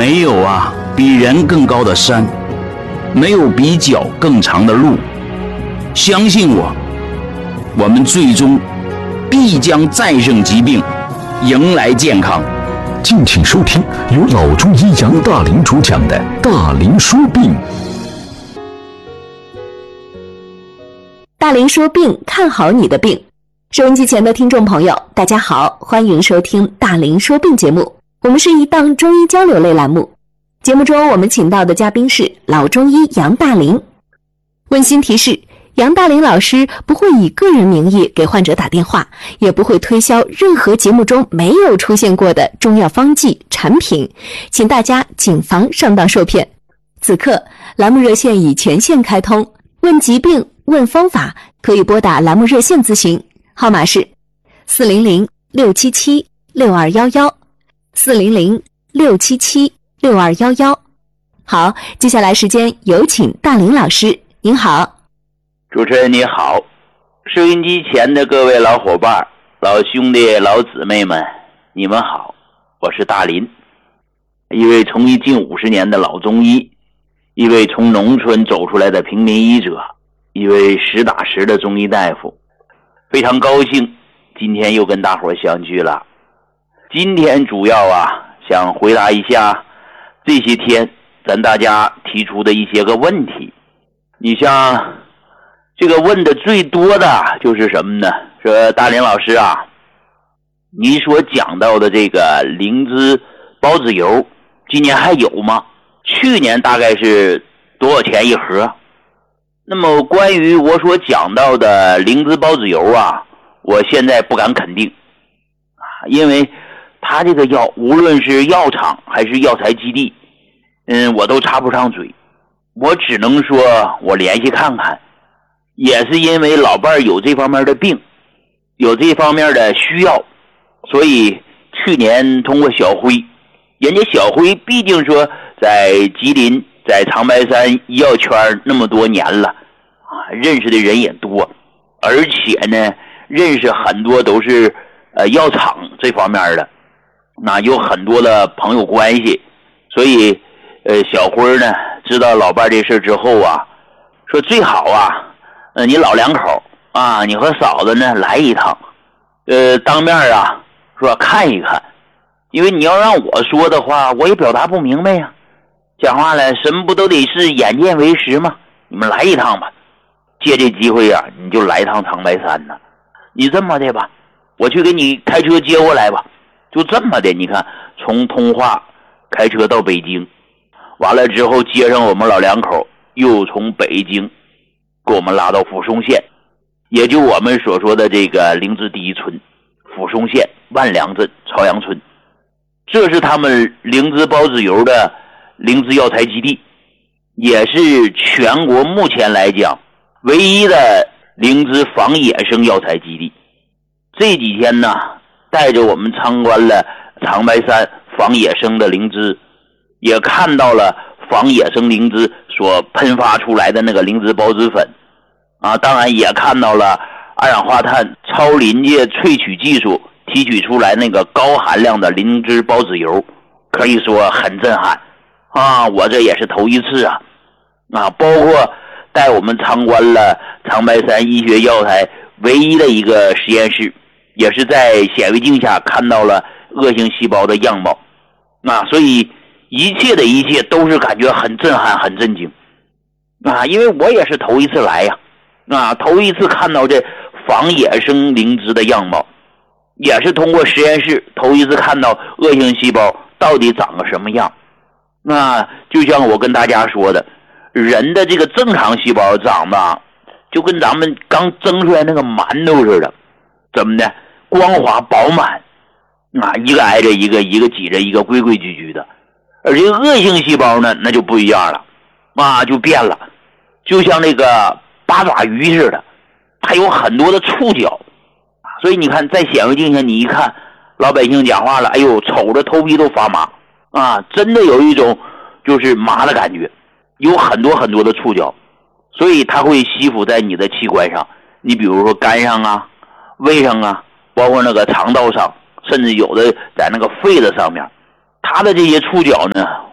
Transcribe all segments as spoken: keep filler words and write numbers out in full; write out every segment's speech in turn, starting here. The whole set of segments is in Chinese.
没有啊比人更高的山，没有比脚更长的路。相信我，我们最终必将战胜疾病，迎来健康。 敬请收听由老中医杨大林主讲的《大林说病》。 大林说病，看好你的病。收音机前的听众朋友，大家好，欢迎收听大林说病节目。我们是一档中医交流类栏目，节目中我们请到的嘉宾是老中医杨大林。温馨提示，杨大林老师不会以个人名义给患者打电话，也不会推销任何节目中没有出现过的中药方剂产品，请大家谨防上当受骗。此刻栏目热线已全线开通，问疾病问方法可以拨打栏目热线咨询，号码是四零零六七七六二一一四零零六七七六二一一。好，接下来时间有请大林老师。您好。 主持人你好，收音机前的各位老伙伴、老兄弟、老姊妹们，你们好，我是大林，一位从医近五十年的老中医，一位从农村走出来的平民医者，一位实打实的中医大夫。非常高兴今天又跟大伙相聚了。今天主要啊想回答一下这些天咱大家提出的一些个问题。你像这个问的最多的就是什么呢？说大林老师啊，你所讲到的这个灵芝孢子油今年还有吗？去年大概是多少钱一盒？那么关于我所讲到的灵芝孢子油啊，我现在不敢肯定啊，因为它这个药无论是药厂还是药材基地，嗯，我都插不上嘴，我只能说我联系看看。也是因为老伴儿有这方面的病，有这方面的需要，所以去年通过小辉，人家小辉毕竟说在吉林在长白山医药圈那么多年了啊，认识的人也多，而且呢认识很多都是呃药厂这方面的，那有很多的朋友关系，所以呃小辉呢知道老伴儿这事之后啊，说最好啊呃，你老两口啊，你和嫂子呢来一趟，呃，当面啊，说看一看，因为你要让我说的话，我也表达不明白呀。讲话了，什么不都得是眼见为实吗？你们来一趟吧，借这机会啊，你就来一趟长白山呢。你这么的吧，我去给你开车接过来吧，就这么的。你看，从通化开车到北京，完了之后接上我们老两口，又从北京给我们拉到抚松县，也就我们所说的这个灵芝第一村，抚松县万良镇朝阳村，这是他们灵芝孢子油的灵芝药材基地，也是全国目前来讲唯一的灵芝仿野生药材基地。这几天呢，带着我们参观了长白山仿野生的灵芝，也看到了仿野生灵芝所喷发出来的那个灵芝孢子粉啊，当然也看到了二氧化碳超临界萃取技术提取出来那个高含量的灵芝孢子油，可以说很震撼啊！我这也是头一次啊啊！包括带我们参观了长白山医学药材唯一的一个实验室，也是在显微镜下看到了恶性细胞的样貌啊，所以一切的一切都是感觉很震撼很震惊啊！因为我也是头一次来呀啊，头一次看到这仿野生灵芝的样貌，也是通过实验室头一次看到恶性细胞到底长个什么样。那就像我跟大家说的，人的这个正常细胞长得就跟咱们刚蒸出来那个馒头似的，怎么的，光滑饱满啊，一个挨着一个，一个挤着一个，规规矩矩的。而这个恶性细胞呢，那就不一样了啊，就变了，就像那个八爪鱼似的，它有很多的触角，所以你看在显微镜下你一看，老百姓讲话了，哎呦，瞅着头皮都发麻啊，真的有一种就是麻的感觉，有很多很多的触角，所以它会吸附在你的器官上，你比如说肝上啊、胃上啊，包括那个肠道上，甚至有的在那个肺的上面，它的这些触角呢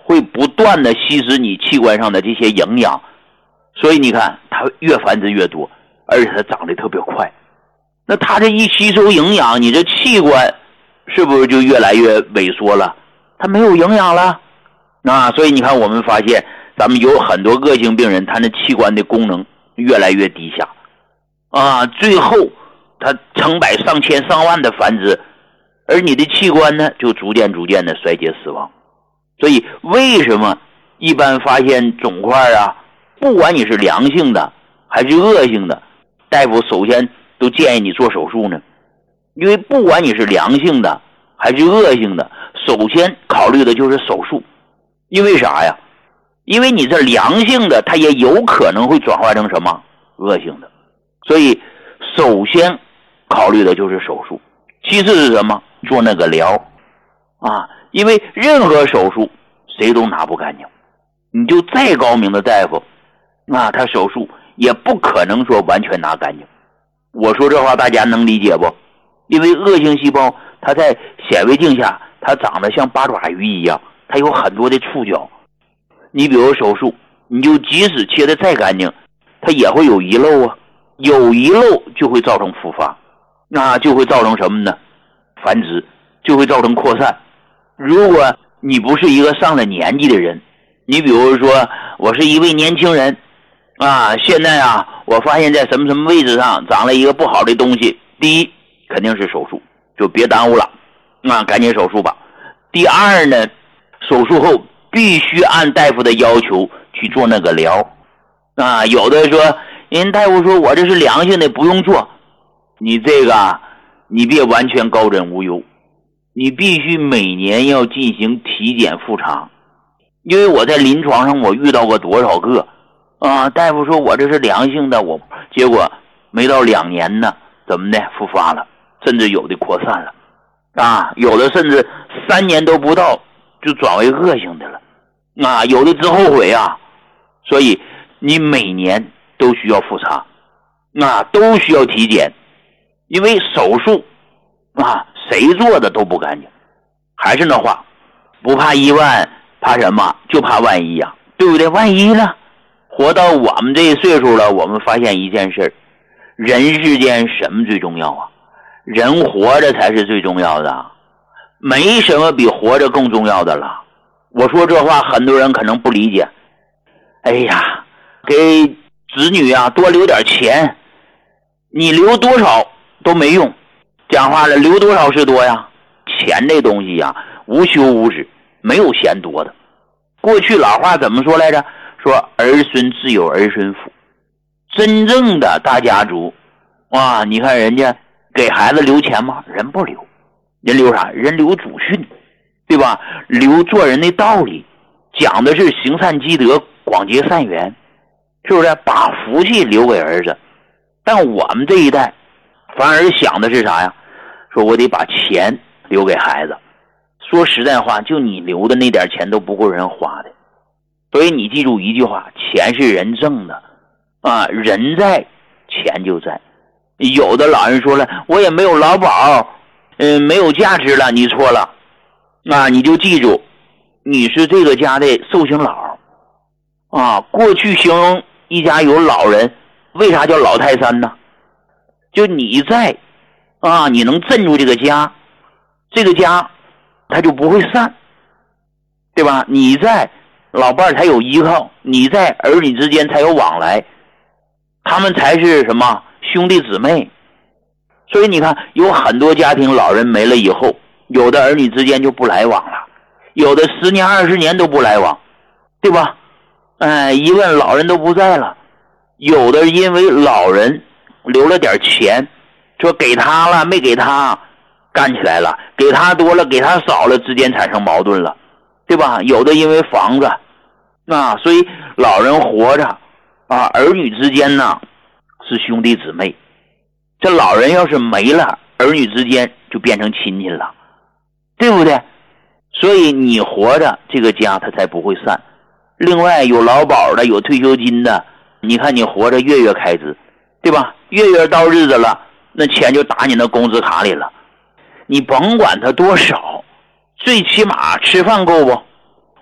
会不断的吸食你器官上的这些营养，所以你看它越繁殖越多，而且它长得特别快。那它这一吸收营养，你这器官是不是就越来越萎缩了？它没有营养了啊！所以你看我们发现咱们有很多恶性病人，他那器官的功能越来越低下啊，最后他成百上千上万的繁殖，而你的器官呢就逐渐逐渐的衰竭死亡。所以为什么一般发现肿块啊，不管你是良性的还是恶性的，大夫首先都建议你做手术呢？因为不管你是良性的还是恶性的，首先考虑的就是手术。因为啥呀？因为你这良性的它也有可能会转化成什么恶性的，所以首先考虑的就是手术。其次是什么？做那个疗啊，因为任何手术谁都拿不干净，你就再高明的大夫啊，他手术也不可能说完全拿干净。我说这话大家能理解不？因为恶性细胞它在显微镜下它长得像八爪鱼一样，它有很多的触角。你比如手术，你就即使切得再干净，它也会有遗漏啊，有遗漏就会造成复发，那就会造成什么呢？繁殖，就会造成扩散。如果你不是一个上了年纪的人，你比如说我是一位年轻人啊，现在啊我发现在什么什么位置上长了一个不好的东西，第一肯定是手术，就别耽误了啊，赶紧手术吧。第二呢，手术后必须按大夫的要求去做那个疗啊。有的说人大夫说我这是良性的不用做，你这个你别完全高枕无忧，你必须每年要进行体检复查。因为我在临床上我遇到过多少个啊，大夫说我这是良性的，我结果没到两年呢，怎么的复发了，甚至有的扩散了啊，有的甚至三年都不到就转为恶性的了啊，有的直后悔啊。所以你每年都需要复查啊，都需要体检。因为手术啊谁做的都不干净。还是那话，不怕一万怕什么？就怕万一呀，对不对？万一呢？活到我们这岁数了，我们发现一件事，人世间什么最重要啊？人活着才是最重要的，没什么比活着更重要的了。我说这话很多人可能不理解。哎呀，给子女啊多留点钱，你留多少都没用。讲话了，留多少是多呀？钱这东西呀，无休无止，没有嫌多的。过去老话怎么说来着？说儿孙自有儿孙福。真正的大家族啊，你看人家给孩子留钱吗？人不留，人留啥？人留祖训，对吧？留做人的道理，讲的是行善积德，广结善缘，是不是？把福气留给儿子。但我们这一代反而想的是啥呀？说我得把钱留给孩子。说实在话，就你留的那点钱都不够人花的。所以你记住一句话，钱是人挣的啊，人在钱就在。有的老人说了，我也没有劳保，嗯，没有价值了，你错了啊，你就记住你是这个家的寿星老啊。过去形容一家有老人，为啥叫老泰山呢？就你在啊，你能镇住这个家，这个家他就不会散，对吧？你在老伴才有依靠，你在儿女之间才有往来，他们才是什么兄弟姊妹。所以你看有很多家庭老人没了以后，有的儿女之间就不来往了，有的十年二十年都不来往，对吧？哎，一问老人都不在了。有的因为老人留了点钱，说给他了没给他，干起来了，给他多了给他少了，之间产生矛盾了，对吧？有的因为房子啊，所以老人活着啊，儿女之间呢是兄弟姊妹。这老人要是没了，儿女之间就变成亲戚了，对不对？所以你活着，这个家它才不会散。另外有劳保的，有退休金的，你看你活着月月开支，对吧？月月到日子了，那钱就打你那工资卡里了。你甭管它多少，最起码吃饭够不？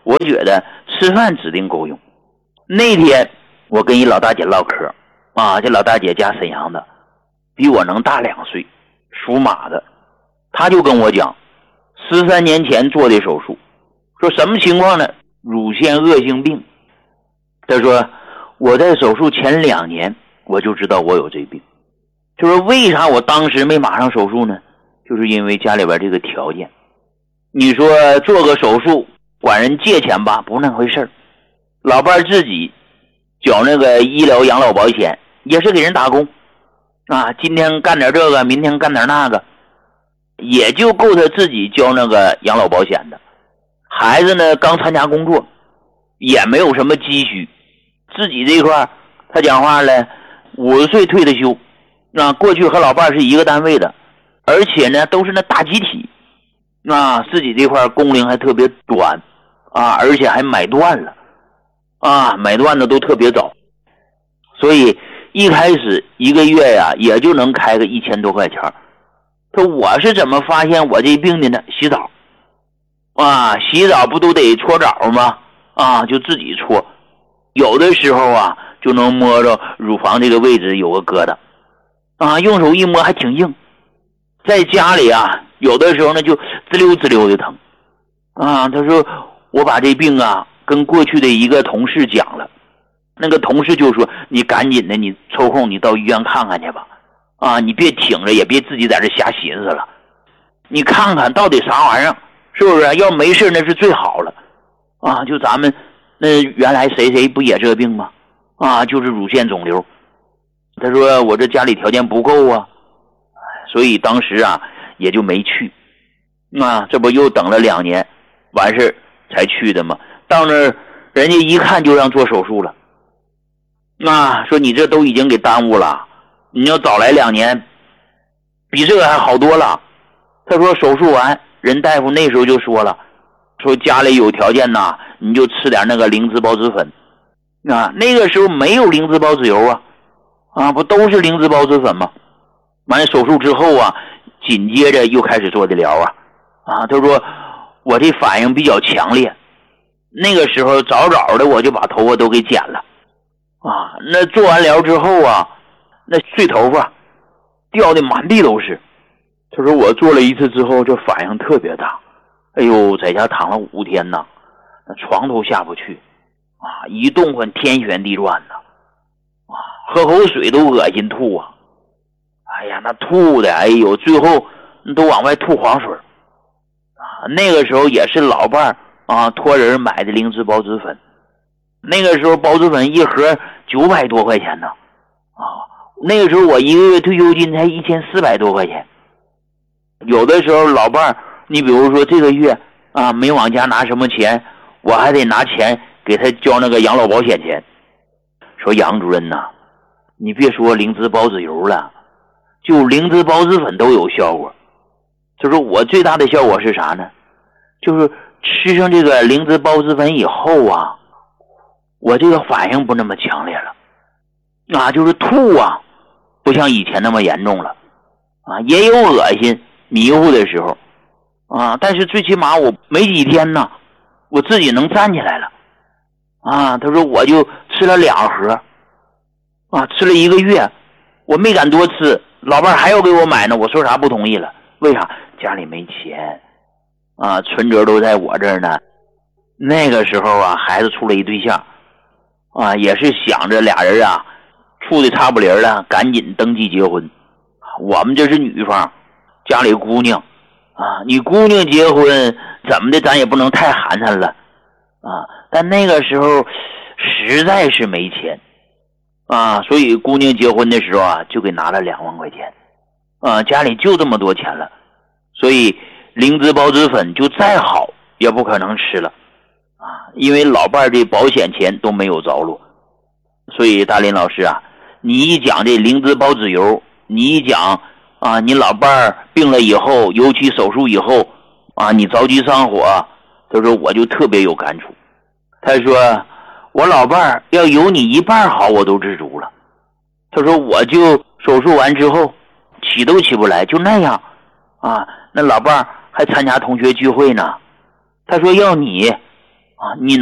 我觉得吃饭指定够用。那天我跟一老大姐唠嗑啊，这老大姐家沈阳的，比我能大两岁，属马的。她就跟我讲，十三年前做的手术，说什么情况呢？乳腺恶性病。她说我在手术前两年我就知道我有这病。就说为啥我当时没马上手术呢？就是因为家里边这个条件。你说做个手术管人借钱吧，不是那回事儿。老伴自己缴那个医疗养老保险，也是给人打工啊，今天干点这个，明天干点那个，也就够他自己交那个养老保险的。孩子呢刚参加工作，也没有什么积蓄，自己这一块他讲话了，五十岁退的休啊，过去和老伴是一个单位的，而且呢都是那大集体啊，自己这块工龄还特别短啊，而且还买断了啊，买断的都特别早，所以一开始一个月呀也就能开个一千多块钱。说我是怎么发现我这病的呢？洗澡啊，洗澡不都得搓澡吗？啊，就自己搓，有的时候啊就能摸着乳房这个位置有个疙瘩啊，用手一摸还挺硬。在家里啊有的时候呢就滋溜滋溜的疼啊。他说我把这病啊跟过去的一个同事讲了，那个同事就说你赶紧的，你抽空你到医院看看去吧啊，你别挺着，也别自己在这瞎寻思了，你看看到底啥玩意儿，是不是？要没事那是最好了啊。就咱们那原来谁谁不也这病吗？啊，就是乳腺肿瘤。他说我这家里条件不够啊，所以当时啊也就没去啊，这不又等了两年完事才去的吗？到那儿人家一看就让做手术了啊，说你这都已经给耽误了，你要早来两年比这个还好多了。他说手术完人大夫那时候就说了，说家里有条件呐，你就吃点那个灵芝孢子粉啊，那个时候没有灵芝孢子油啊，啊不都是灵芝孢子粉吗？完了手术之后啊紧接着又开始做的疗啊啊，他说我这反应比较强烈，那个时候早早的我就把头发都给剪了啊，那做完疗之后啊那碎头发掉的满地都是。他说我做了一次之后这反应特别大，哎呦在家躺了五天呐，那床都下不去啊，一动换天旋地转的啊，喝口水都恶心吐啊，哎呀那吐的哎呦最后都往外吐黄水啊。那个时候也是老伴啊托人买的灵芝孢子粉，那个时候孢子粉一盒九百多块钱呢啊，那个时候我一个月退休金才一千四百多块钱。有的时候老伴儿你比如说这个月啊没往家拿什么钱，我还得拿钱给他交那个养老保险钱。说杨主任呐，你别说灵芝孢子油了，就灵芝孢子粉都有效果。就说我最大的效果是啥呢？就是吃上这个灵芝孢子粉以后啊，我这个反应不那么强烈了啊，就是吐啊不像以前那么严重了啊，也有恶心迷糊的时候啊，但是最起码我没几天呢我自己能站起来了啊。他说我就吃了两盒啊，吃了一个月，我没敢多吃，老伴还要给我买呢，我说啥不同意了。为啥？家里没钱啊，存折都在我这儿呢。那个时候啊孩子处了一对象啊，也是想着俩人啊处的差不离了，赶紧登记结婚。我们这是女方家里姑娘啊，你姑娘结婚怎么的咱也不能太寒碜了啊。但那个时候实在是没钱啊，所以姑娘结婚的时候啊就给拿了两万块钱啊，家里就这么多钱了，所以灵芝孢子粉就再好也不可能吃了啊，因为老伴儿这保险钱都没有着落。所以大林老师啊，你一讲这灵芝孢子油，你一讲啊你老伴儿病了以后，尤其手术以后啊你着急上火，他说我就特别有感触。他说我老伴儿要有你一半好我都知足了。他说我就手术完之后起都起不来，就那样啊，那老伴儿还参加同学聚会呢。他说要你啊，你